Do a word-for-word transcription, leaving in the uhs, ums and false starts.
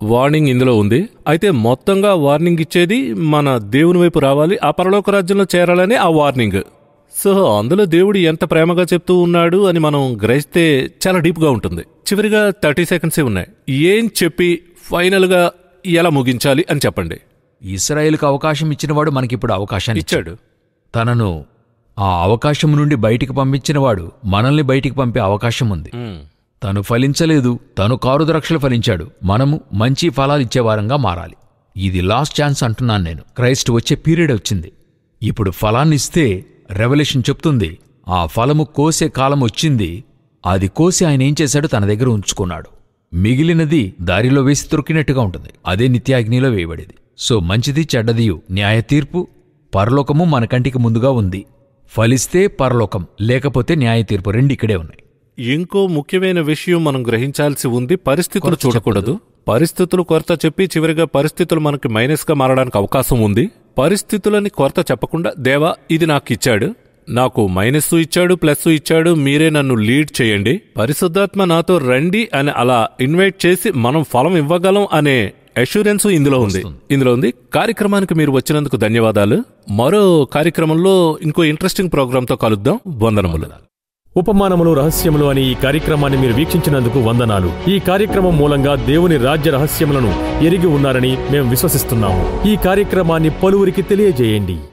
Warning ఇందులో ఉంది. అయితే మొత్తంగా వార్నింగ్ ఇచ్చేది మన దేవుని వైపు రావాలి, ఆ పరలోక రాజ్యంలో చేరాలని ఆ వార్నింగ్. సో అందులో దేవుడు ఎంత ప్రేమగా చెప్తూ ఉన్నాడు అని మనం గ్రహిస్తే చాలా డీప్గా ఉంటుంది. చివరిగా థర్టీ సెకండ్సే ఉన్నాయి. ఏం చెప్పి ఫైనల్గా ఎలా ముగించాలి అని చెప్పండి. ఇశ్రాయేలుకు అవకాశం ఇచ్చినవాడు మనకిప్పుడు అవకాశాన్ని ఇచ్చాడు. తనను ఆ అవకాశం నుండి బయటికి పంపించినవాడు మనల్ని బయటికి పంపే అవకాశం ఉంది. తను ఫలించలేదు, తను కారుద్రాక్షలు ఫలించాడు. మనము మంచి ఫలాలు ఇచ్చేవారంగా మారాలి. ఇది లాస్ట్ ఛాన్స్ అంటున్నాను నేను. క్రైస్ట్ వచ్చే పీరియడ్ వచ్చింది. ఇప్పుడు ఫలాన్నిస్తే రెవల్యూషన్ చెప్తుంది ఆ ఫలము కోసే కాలం వచ్చింది. అది కోసి ఆయన ఏం చేశాడు, తన దగ్గర ఉంచుకున్నాడు. మిగిలినది దారిలో వేసి తొక్కినట్టుగా ఉంటుంది. అదే నిత్యాగ్నిలో వేయబడేది. సో మంచిది చెడ్డదియు న్యాయ తీర్పు పరలోకము మన కంటికి ముందుగా ఉంది. ఫలిస్తే పరలోకం, లేకపోతే న్యాయ తీర్పు, రెండు ఇక్కడే ఉన్నాయి. ఇంకో ముఖ్యమైన విషయం మనం గ్రహించాల్సి ఉంది. పరిస్థితులు చూడకూడదు. పరిస్థితులు కొరత చెప్పి చివరిగా పరిస్థితులు మనకి మైనస్ గా మారడానికి అవకాశం ఉంది. పరిస్థితులని కొరత చెప్పకుండా దేవా ఇది నాకు ఇచ్చాడు, నాకు మైనస్ ఇచ్చాడు, ప్లస్ ఇచ్చాడు, మీరే నన్ను లీడ్ చేయండి, పరిశుద్ధాత్మ నాతో రండి అని అలా ఇన్వైట్ చేసి మనం ఫలం ఇవ్వగలం అనే అష్యూరెన్స్ ఇందులో ఉంది ఇందులో ఉంది కార్యక్రమానికి మీరు వచ్చినందుకు ధన్యవాదాలు. మరో కార్యక్రమంలో ఇంకో ఇంట్రెస్టింగ్ ప్రోగ్రాంతో కలుద్దాం. వందనములు. ఉపమానములు రహస్యములు అని ఈ కార్యక్రమాన్ని మీరు వీక్షించినందుకు వందనాలు. ఈ కార్యక్రమం మూలంగా దేవుని రాజ్య రహస్యములను ఎరిగి ఉన్నారని మేము విశ్వసిస్తున్నాము. ఈ కార్యక్రమాన్ని పలువురికి తెలియజేయండి.